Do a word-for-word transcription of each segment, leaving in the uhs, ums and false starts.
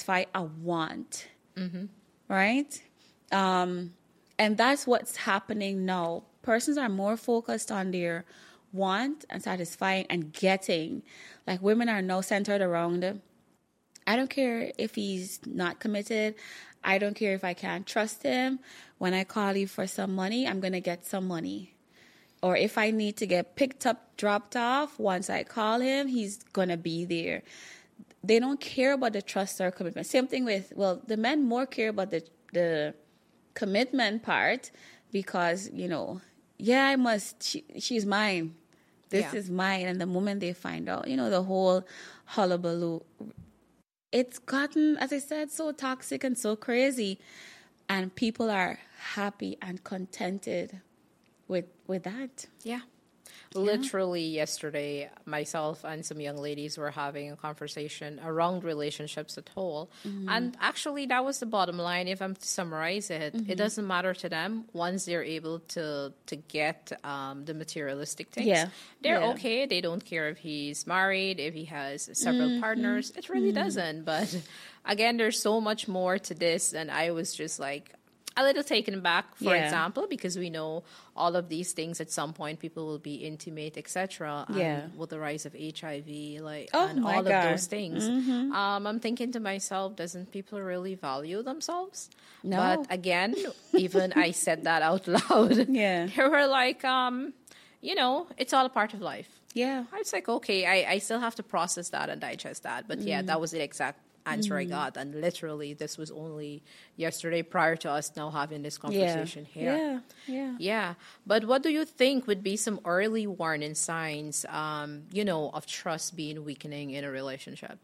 satisfy a want, mm-hmm. right? Um, and that's what's happening now. Persons are more focused on their want and satisfying and getting. Like women are now centered around, I don't care if he's not committed. I don't care if I can't trust him. When I call you for some money, I'm going to get some money. Or if I need to get picked up, dropped off, once I call him, he's going to be there. They don't care about the trust or commitment. Same thing with, well, the men more care about the the commitment part because, you know, yeah, I must, she, she's mine. This yeah. is mine. And the moment they find out, you know, the whole hullabaloo, it's gotten, as I said, so toxic and so crazy. And people are happy and contented with with that. Yeah. Literally yesterday, myself and some young ladies were having a conversation around relationships at whole. Mm-hmm. And actually, that was the bottom line. If I'm to summarize it, mm-hmm. it doesn't matter to them once they're able to to get um, the materialistic things. Yeah. They're yeah. okay. They don't care if he's married, if he has several mm-hmm. partners. It really mm-hmm. doesn't. But again, there's so much more to this. And I was just like, a little taken back, for yeah. example, because we know all of these things at some point people will be intimate, et cetera. Yeah. With the rise of H I V, like, oh and my all God. of those things. Mm-hmm. Um, I'm thinking to myself, doesn't people really value themselves? No. But again, even I said that out loud. Yeah. They were like, um, you know, it's all a part of life. Yeah. I was like, okay, I, I still have to process that and digest that. But mm. yeah, that was the exact answer mm. I got, and literally this was only yesterday prior to us now having this conversation yeah. here. Yeah, yeah, yeah. But what do you think would be some early warning signs, um, you know, of trust being weakening in a relationship?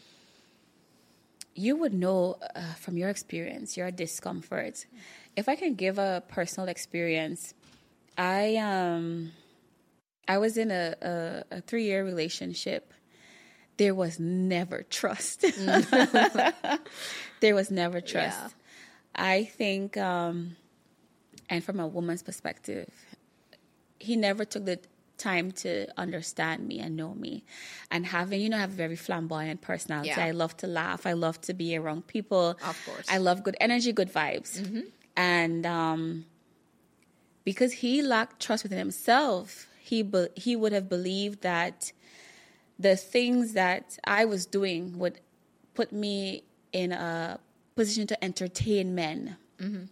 You would know uh, from your experience, your discomfort. If I can give a personal experience, I um, I was in a, a, a three-year relationship. There was never trust. There was never trust. Yeah. I think, um, and from a woman's perspective, he never took the time to understand me and know me. And having, you know, I have a very flamboyant personality. Yeah. I love to laugh. I love to be around people. Of course. I love good energy, good vibes. Mm-hmm. And um, because he lacked trust within himself, he be- he would have believed that the things that I was doing would put me in a position to entertain men. Mm-hmm.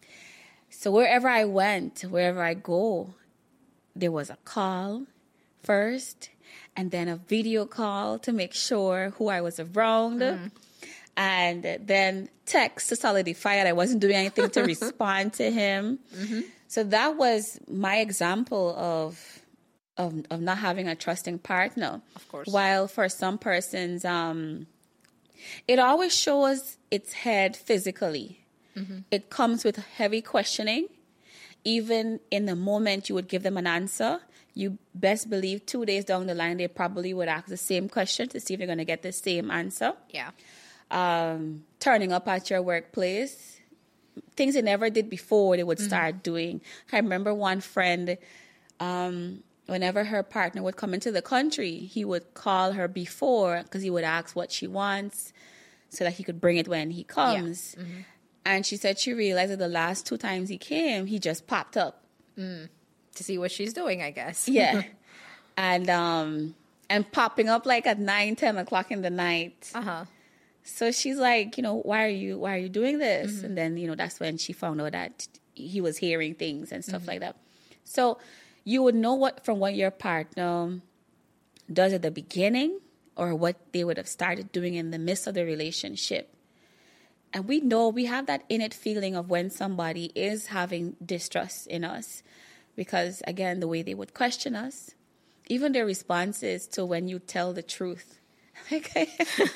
So wherever I went, wherever I go, there was a call first, and then a video call to make sure who I was around, mm-hmm. and then text to solidify that I wasn't doing anything to respond to him. Mm-hmm. So that was my example of Of, of not having a trusting partner. Of course. While for some persons, um, it always shows its head physically. Mm-hmm. It comes with heavy questioning. Even in the moment you would give them an answer, you best believe two days down the line, they probably would ask the same question to see if they're going to get the same answer. Yeah. Um, turning up at your workplace, things they never did before, they would mm-hmm. start doing. I remember one friend, um, whenever her partner would come into the country, he would call her before because he would ask what she wants so that he could bring it when he comes. Yeah. Mm-hmm. And she said she realized that the last two times he came, he just popped up. Mm. To see what she's doing, I guess. Yeah. and um, and popping up like at nine, ten o'clock in the night. Uh-huh. So she's like, you know, why are you why are you doing this? Mm-hmm. And then, you know, that's when she found out that he was hearing things and stuff mm-hmm. like that. So you would know what from what your partner does at the beginning or what they would have started doing in the midst of the relationship. And we know we have that innate feeling of when somebody is having distrust in us because, again, the way they would question us, even their responses to when you tell the truth. Like I,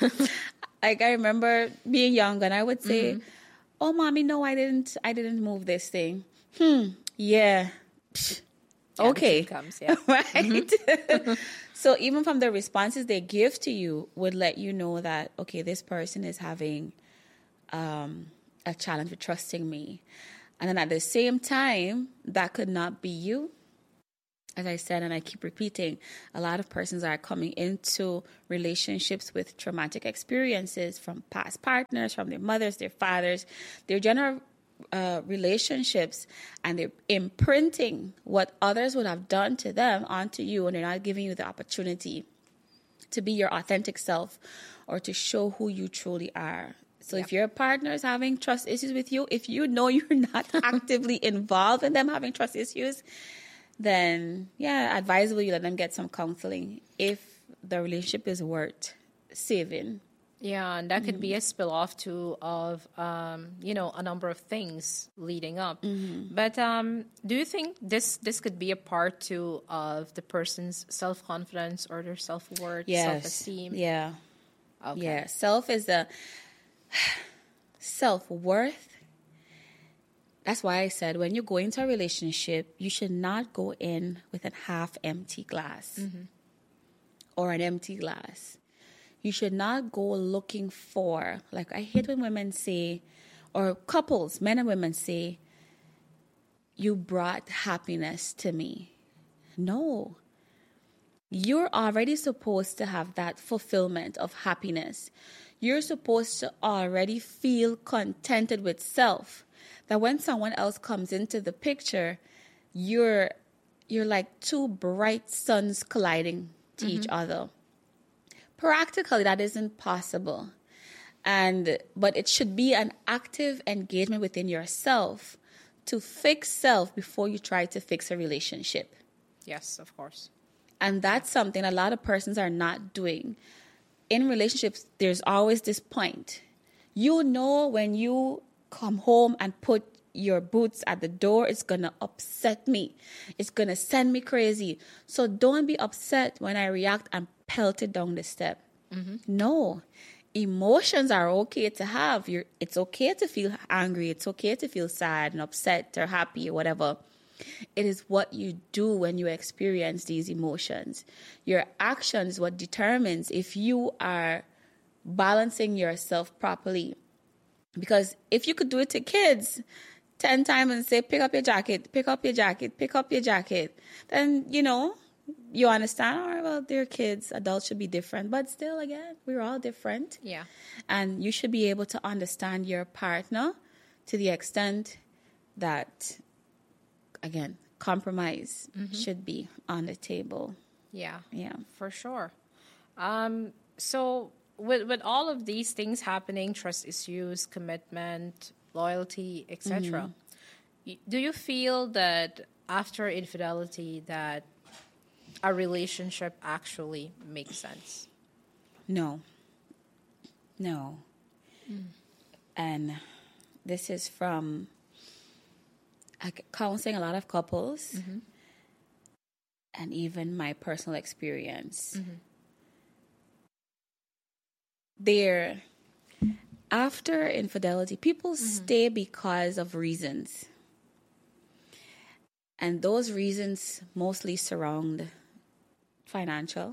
like I remember being young and I would say, mm-hmm. oh, mommy, no, I didn't, I didn't move this thing. Hmm, yeah. Psh. Yeah, okay. Comes, yeah. Right? Mm-hmm. So even from the responses they give to you would let you know that, okay, this person is having um, a challenge with trusting me. And then at the same time, that could not be you. as I said, and I keep repeating, a lot of persons are coming into relationships with traumatic experiences from past partners, from their mothers, their fathers, their general uh, relationships, and they're imprinting what others would have done to them onto you, and they're not giving you the opportunity to be your authentic self or to show who you truly are. So yep. if your partner is having trust issues with you, if you know you're not actively involved in them having trust issues, then, yeah, advisable you let them get some counseling if the relationship is worth saving. Yeah, and that could mm-hmm. be a spill-off, too, of, um, you know, a number of things leading up. Mm-hmm. But um, do you think this, this could be a part, too, of the person's self-confidence or their self-worth, yes. self-esteem? Yeah. Okay. Yeah, self is a... self-worth. That's why I said when you go into a relationship, you should not go in with a half-empty glass mm-hmm. or an empty glass. You should not go looking for, like I hate when women say, or couples, men and women say, you brought happiness to me. No. You're already supposed to have that fulfillment of happiness. You're supposed to already feel contented with self. That when someone else comes into the picture, you're you're like two bright suns colliding to mm-hmm. each other. Practically, that isn't possible. And but it should be an active engagement within yourself to fix self before you try to fix a relationship. Yes, of course. And that's something a lot of persons are not doing. In relationships, there's always this point. You know when you come home and put your boots at the door, it's going to upset me. It's going to send me crazy. So don't be upset when I react and pelt it down the step. Mm-hmm. No. Emotions are okay to have. You're, it's okay to feel angry. It's okay to feel sad and upset or happy or whatever. It is what you do when you experience these emotions. Your actions what determines if you are balancing yourself properly. Because if you could do it to kids ten times and say, pick up your jacket, pick up your jacket, pick up your jacket, then, you know, you understand, all right, well, they're kids. Adults should be different. But still, again, we're all different. Yeah. And you should be able to understand your partner to the extent that, again, compromise mm-hmm. should be on the table. Yeah. Yeah. For sure. Um, so with with all of these things happening, trust issues, commitment, loyalty, et cetera, mm-hmm. do you feel that after infidelity that a relationship actually makes sense? No. No. Mm. And this is from counseling a lot of couples mm-hmm. and even my personal experience. Mm-hmm. There, after infidelity, people mm-hmm. stay because of reasons. And those reasons mostly surround financial,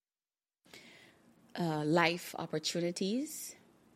uh, life opportunities.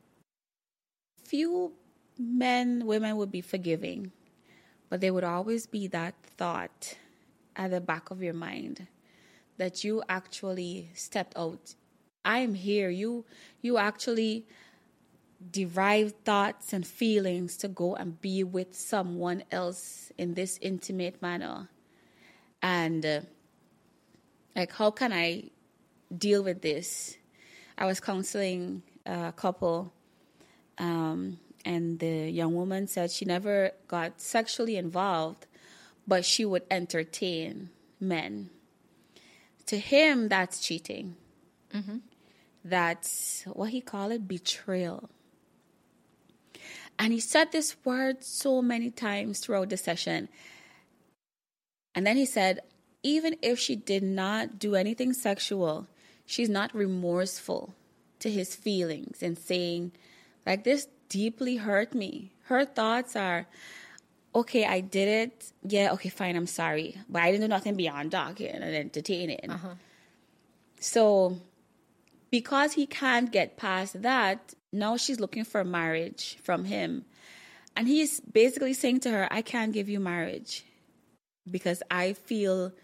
Few men, women would be forgiving, but there would always be that thought at the back of your mind that you actually stepped out. I'm here. You, you actually derived thoughts and feelings to go and be with someone else in this intimate manner. And uh, like, how can I deal with this? I was counseling a couple, um, and the young woman said she never got sexually involved, but she would entertain men. To him, that's cheating. Mm-hmm. That's what he called it, betrayal. And he said this word so many times throughout the session. And then he said, even if she did not do anything sexual, she's not remorseful to his feelings and saying, like, this deeply hurt me. Her thoughts are, okay, I did it. Yeah, okay, fine, I'm sorry. But I didn't do nothing beyond talking and entertaining. Uh-huh. So because he can't get past that, now she's looking for marriage from him. And he's basically saying to her, I can't give you marriage because I feel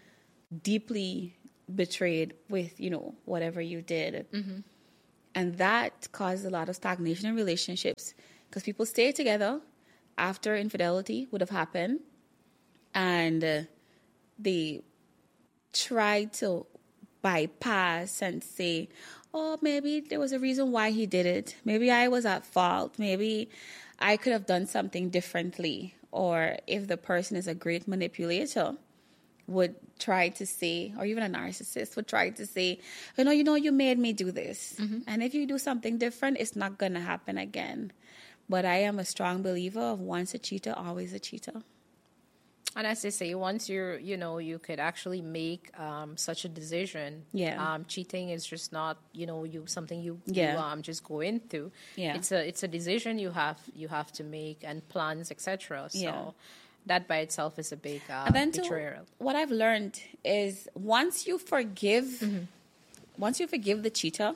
deeply betrayed with, you know, whatever you did. Mm-hmm. And that caused a lot of stagnation in relationships because people stay together after infidelity would have happened. And uh, they try to bypass and say, oh, maybe there was a reason why he did it. Maybe I was at fault. Maybe I could have done something differently. Or if the person is a great manipulator, would try to say, or even a narcissist would try to say, you know, you know, you made me do this. Mm-hmm. And if you do something different, it's not going to happen again. But I am a strong believer of once a cheater, always a cheater. And as they say, once you're, you know, you could actually make um, such a decision. Yeah. Um, cheating is just not, you know, you something you, yeah. you um, just go into. Yeah. It's a it's a decision you have you have to make and plans, et cetera. So yeah. that by itself is a big uh, and then betrayal. Too, what I've learned is once you forgive, mm-hmm. once you forgive the cheater,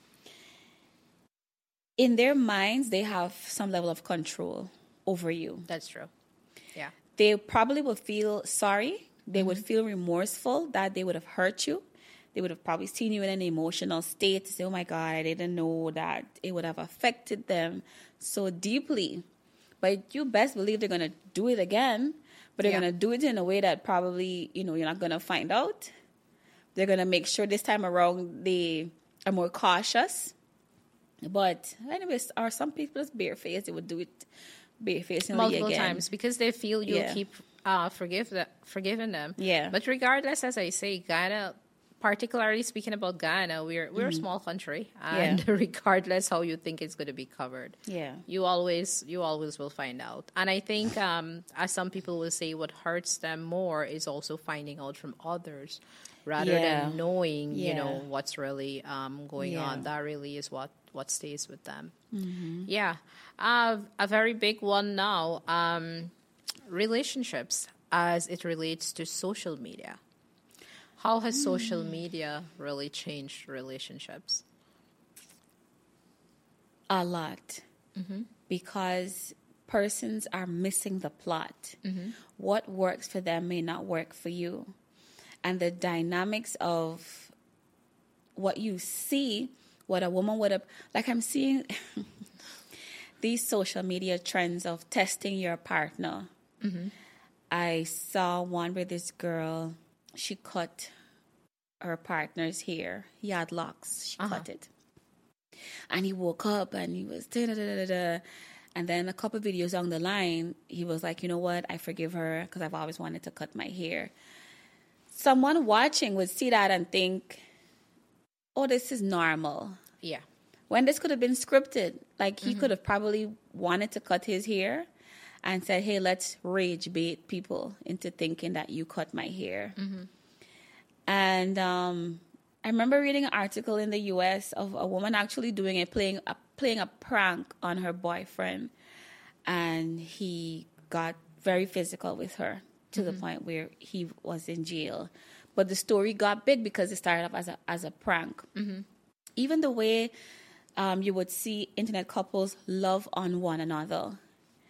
in their minds they have some level of control over you. That's true. Yeah. They probably will feel sorry. They mm-hmm. would feel remorseful that they would have hurt you. They would have probably seen you in an emotional state to say, oh my God, I didn't know that it would have affected them so deeply. But you best believe they're going to do it again. But they're yeah. going to do it in a way that probably, you know, you're not going to find out. They're going to make sure this time around they are more cautious. But anyways, are some people just barefaced? They would do it barefacedly multiple again. times because they feel you'll yeah. keep uh, forgive the, forgiving them. Yeah. But regardless, as I say, Ghana, particularly speaking about Ghana, we're we're mm. a small country, and yeah. regardless how you think it's going to be covered, yeah, you always you always will find out. And I think, um, as some people will say, what hurts them more is also finding out from others rather yeah. than knowing, yeah. you know, what's really um, going yeah. on. That really is what what stays with them. Mm-hmm. Yeah, uh, a very big one now. Um, relationships as it relates to social media. How has social media really changed relationships? A lot. Mm-hmm. Because persons are missing the plot. Mm-hmm. What works for them may not work for you. And the dynamics of what you see, what a woman would have... Like I'm seeing these social media trends of testing your partner. Mm-hmm. I saw one where this girl... She cut her partner's hair. He had locks. She uh-huh. cut it. And he woke up and he was da da da da da. And then a couple of videos down the line, he was like, you know what? I forgive her because I've always wanted to cut my hair. Someone watching would see that and think, oh, this is normal. Yeah. When this could have been scripted. Like he mm-hmm. could have probably wanted to cut his hair and said, hey, let's rage bait people into thinking that you cut my hair. Mm-hmm. And um, I remember reading an article in the U S of a woman actually doing it, playing a, playing a prank on her boyfriend. And he got very physical with her to mm-hmm. the point where he was in jail. But the story got big because it started off as a, as a prank. Mm-hmm. Even the way um, you would see internet couples love on one another.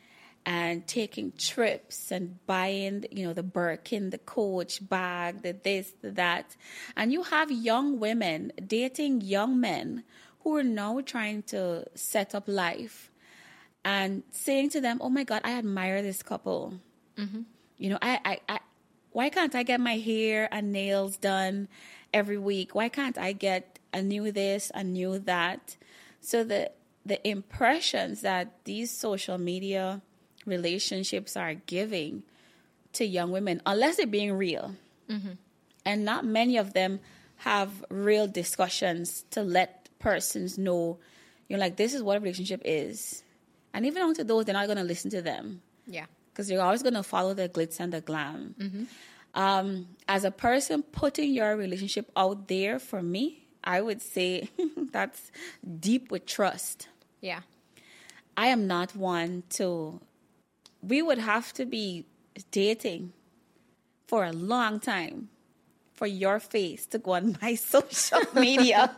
And taking trips and buying, you know, the Birkin, the Coach bag, the this, the that. And you have young women dating young men who are now trying to set up life and saying to them, oh, my God, I admire this couple. Mm-hmm. You know, I, I, I, why can't I get my hair and nails done every week? Why can't I get a new this, a new that? So the the impressions that these social media relationships are giving to young women, unless they're being real. Mm-hmm. And not many of them have real discussions to let persons know, you know, like, this is what a relationship is. And even on to those, they're not going to listen to them. Yeah. Because you're always going to follow the glitz and the glam. Mm-hmm. Um, as a person putting your relationship out there, for me, I would say that's deep with trust. Yeah. I am not one to... We would have to be dating for a long time for your face to go on my social media.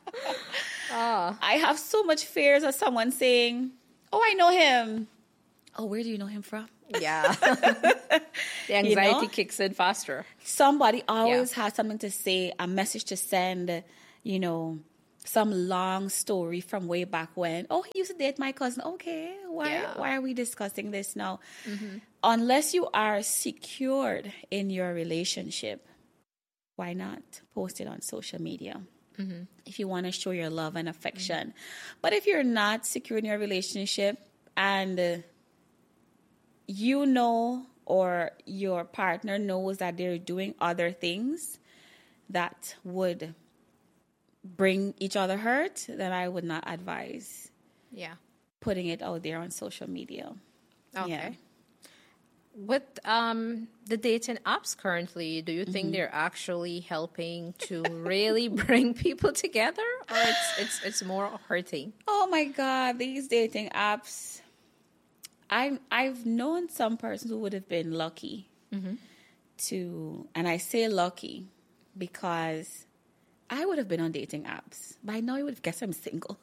oh. I have so much fears of someone saying, oh, I know him. oh, where do you know him from? Yeah. The anxiety You know? kicks in faster. Somebody always Yeah. has something to say, a message to send, you know, some long story from way back when. Oh, he used to date my cousin. Okay, why Yeah. why are we discussing this now? Unless you are secured in your relationship, why not post it on social media? If you want to show your love and affection. But if you're not secure in your relationship and uh, you know or your partner knows that they're doing other things that would bring each other hurt, then I would not advise Yeah. putting it out there on social media. Okay. Yeah. With um, the dating apps currently, do you think they're actually helping to really bring people together, or it's it's it's more hurting? Oh my God, these dating apps. I I've known some persons who would have been lucky to, and I say lucky because I would have been on dating apps. By now, you would have guessed I'm single.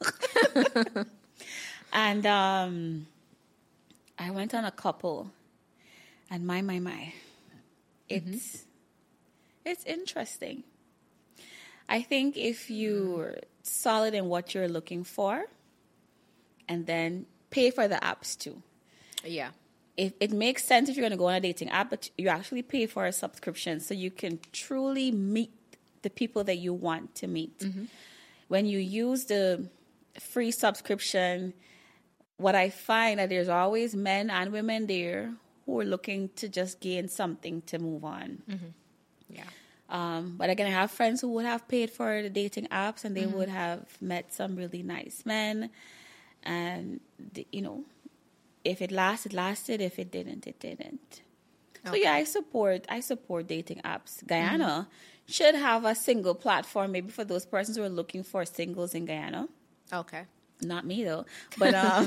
And um, I went on a couple, and my my my, it's it's interesting. I think if you're solid in what you're looking for, and then pay for the apps too. Yeah. If it makes sense if you're going to go on a dating app, but you actually pay for a subscription so you can truly meet the people that you want to meet. When you use the free subscription, what I find that there's always men and women there who are looking to just gain something to move on. Yeah. Um, but again, I have friends who would have paid for the dating apps and they would have met some really nice men. And, the, you know, if it lasted, lasted. If it didn't, it didn't. So Okay. yeah, I support I support dating apps. Guyana should have a single platform, maybe for those persons who are looking for singles in Guyana. Okay. Not me though, but um,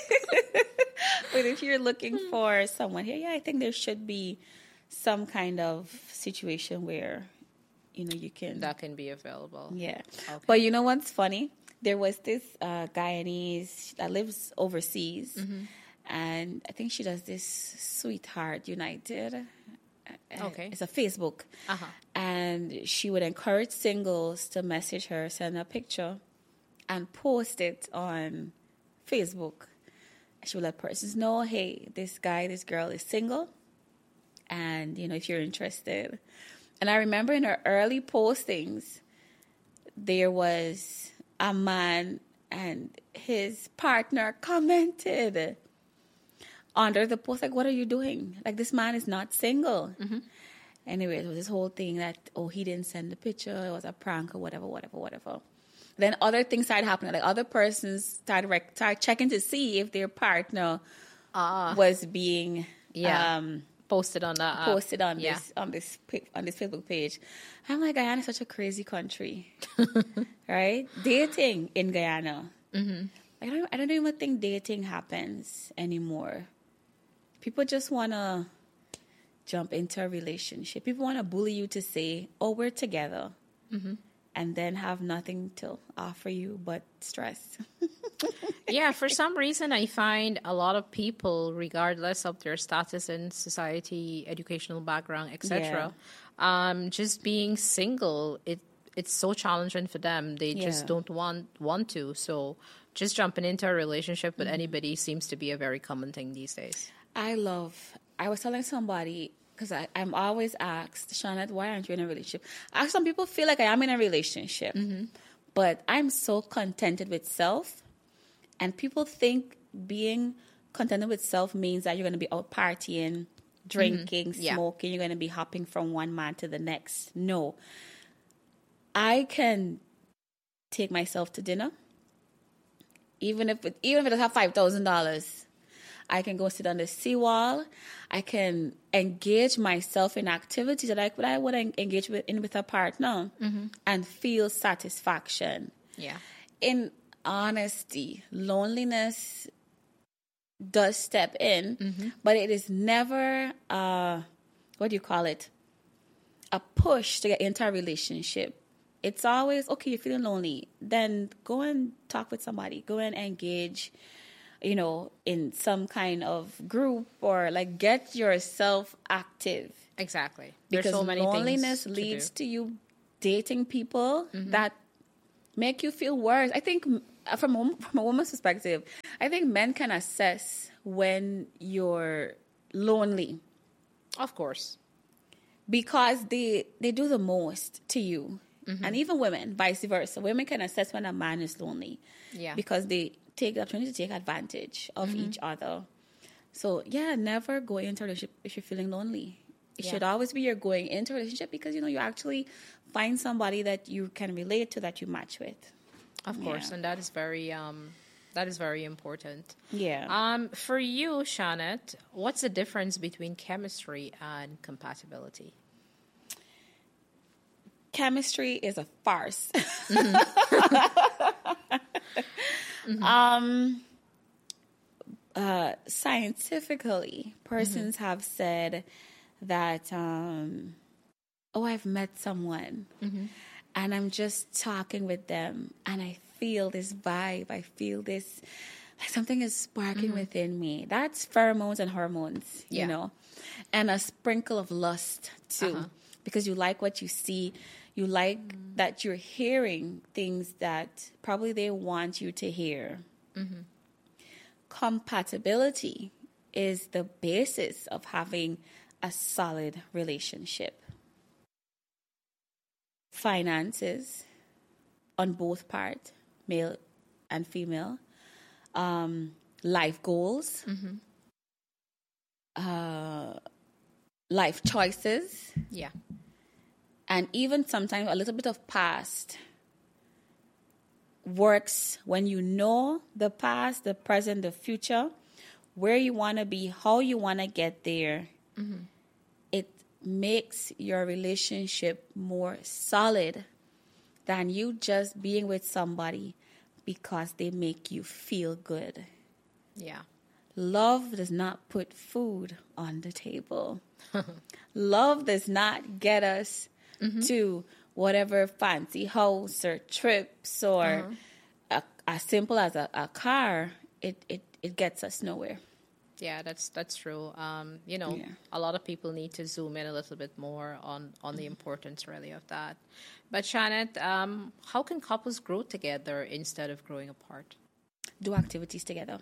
but if you're looking for someone here, yeah, I think there should be some kind of situation where you know you can. That can be available. Yeah. Okay. But you know what's funny? There was this uh, Guyanese that lives overseas, and I think she does this Sweetheart United. Uh, Okay. It's a Facebook. Uh-huh. And she would encourage singles to message her, send a picture, and post it on Facebook. She would let persons know, hey, this guy, this girl is single, and, you know, if you're interested. And I remember in her early postings, there was a man and his partner commented under the post, like, what are you doing? Like, this man is not single. Anyway, it was this whole thing that, oh, he didn't send the picture, it was a prank or whatever, whatever, whatever. Then other things started happening. Like, other persons started, rec- started checking to see if their partner Ah. was being Yeah. um, Posted on that. app. posted on Yeah. this on this pa- on this Facebook page. I'm like, Guyana is such a crazy country, right? Dating in Guyana. Mm-hmm. I don't. I don't even think dating happens anymore. People just want to jump into a relationship. People want to bully you to say, "Oh, we're together," and then have nothing to offer you but stress. Yeah, for some reason, I find a lot of people, regardless of their status in society, educational background, et cetera, um, just being single, it it's so challenging for them. They just Yeah. don't want want to. So just jumping into a relationship with anybody seems to be a very common thing these days. I love, I was telling somebody, because I'm always asked, Shawnette, why aren't you in a relationship? I, some people feel like I am in a relationship, but I'm so contented with self. And people think being contented with self means that you're going to be out partying, drinking, Yeah. smoking, you're going to be hopping from one man to the next. No. I can take myself to dinner, even if it, even if it doesn't have five thousand dollars. I can go sit on the seawall. I can engage myself in activities that I, that I would engage with, in with a partner and feel satisfaction. Yeah. In honesty, loneliness does step in, but it is never, uh, what do you call it, a push to get into a relationship. It's always, okay, you're feeling lonely, then go and talk with somebody. Go and engage. you know, in some kind of group, or like get yourself active. Exactly. Because There's so many loneliness things to leads do. to you dating people that make you feel worse. I think uh, from a, from a woman's perspective, I think men can assess when you're lonely Of course. because they they do the most to you. And even women, vice versa. Women can assess when a man is lonely. Yeah. Because they take the opportunity to take advantage of each other. So, yeah, never go into a relationship if you're feeling lonely. It Yeah. should always be you're going into a relationship because, you know, you actually find somebody that you can relate to, that you match with. Of course. Yeah. And that is very um that is very important. Yeah. Um, for you, Shanette, what's the difference between chemistry and compatibility? Chemistry is a farce. um, uh, scientifically, persons have said that, um, oh, I've met someone and I'm just talking with them and I feel this vibe. I feel this, like something is sparking within me. That's pheromones and hormones, Yeah. you know, and a sprinkle of lust too, Uh-huh. because you like what you see. You like that you're hearing things that probably they want you to hear. Compatibility is the basis of having a solid relationship. Finances on both parts, male and female. Um, life goals. Uh, life choices. Yeah. And even sometimes a little bit of past works when you know the past, the present, the future, where you want to be, how you want to get there. It makes your relationship more solid than you just being with somebody because they make you feel good. Yeah. Love does not put food on the table. Love does not get us to whatever fancy house or trips or a, as simple as a, a car. It, it, it gets us nowhere. Yeah, that's that's true. Um, you know, Yeah. a lot of people need to zoom in a little bit more on, on the importance really of that. But Shanette, um, how can couples grow together instead of growing apart? Do activities together.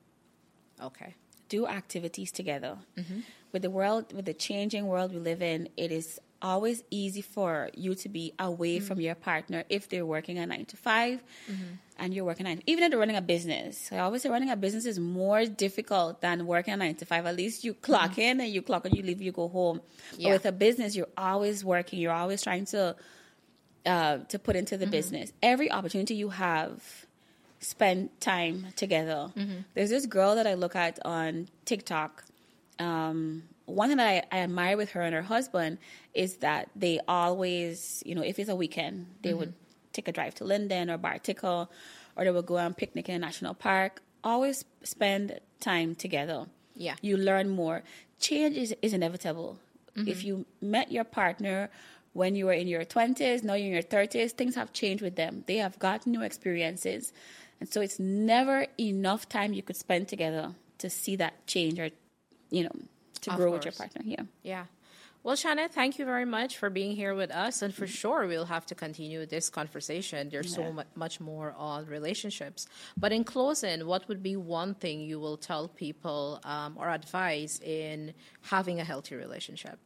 Okay. Do activities together. With the world, with the changing world we live in, it is always easy for you to be away from your partner if they're working a nine to five and you're working nine. Even if they're running a business, I always say running a business is more difficult than working a nine to five. At least you clock in and you clock and you leave, you go home. Yeah. But with a business, you're always working. You're always trying to uh, to put into the business. Every opportunity you have, spend time together. There's this girl that I look at on TikTok. Um, one thing that I, I admire with her and her husband is that they always, you know, if it's a weekend, they would take a drive to Linden or Bartico, or they would go on picnic in a national park. Always spend time together. Yeah. You learn more. Change is, is inevitable. If you met your partner when you were in your twenties, now you're in your thirties, things have changed with them. They have got new experiences. And so it's never enough time you could spend together to see that change or, you know, to Of grow with your course. partner. Yeah. Yeah. Well, Shanette, thank you very much for being here with us. And for sure, we'll have to continue this conversation. There's so Yeah. mu- much more on relationships. But in closing, what would be one thing you will tell people um, or advise in having a healthy relationship?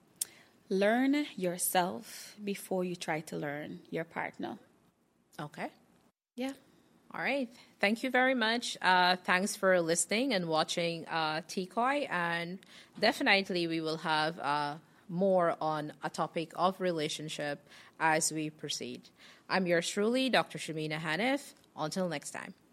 Learn yourself before you try to learn your partner. Okay. Yeah. All right. Thank you very much. Uh, thanks for listening and watching uh, T C O I. And definitely we will have uh, more on a topic of relationship as we proceed. I'm yours truly, Doctor Shamina Hanif. Until next time.